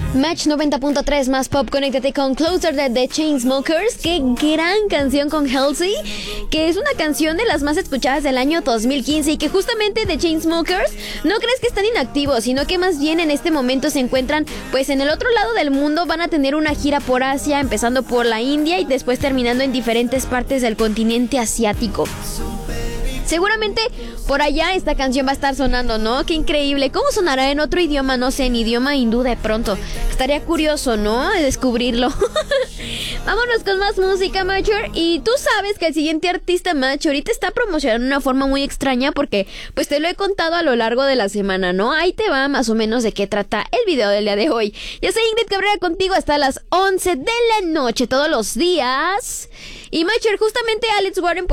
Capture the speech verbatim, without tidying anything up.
Match noventa punto tres más pop, conéctate con Closer de The Chainsmokers. Qué gran canción con Halsey, que es una canción de las más escuchadas del año dos mil quince y que justamente The Chainsmokers no crees que están inactivos, sino que más bien en este momento se encuentran pues en el otro lado del mundo. Van a tener una gira por Asia, empezando por la India y después terminando en diferentes partes del continente asiático. Seguramente por allá esta canción va a estar sonando, ¿no? Qué increíble. ¿Cómo sonará en otro idioma? No sé, en idioma hindú de pronto. Estaría curioso, ¿no? De descubrirlo. Vámonos con más música, Mature. Y tú sabes que el siguiente artista, Match, ahorita está promocionando de una forma muy extraña porque pues te lo he contado a lo largo de la semana, ¿no? Ahí te va más o menos de qué trata el video del día de hoy. Yo soy Ingrid Cabrera contigo hasta las once de la noche todos los días. Y Mature, justamente Alex Warren